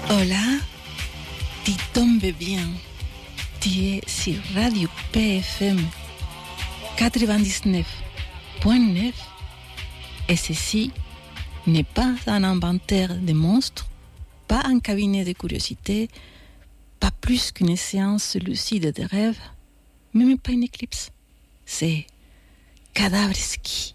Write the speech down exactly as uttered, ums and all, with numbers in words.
Hola, tu tombes bien. Tu es sur Radio P F M quatre-vingt-dix-neuf point neuf et ceci n'est pas un inventaire de monstres, pas un cabinet de curiosités, pas plus qu'une séance lucide de rêves, même pas une éclipse. C'est Cadavreski.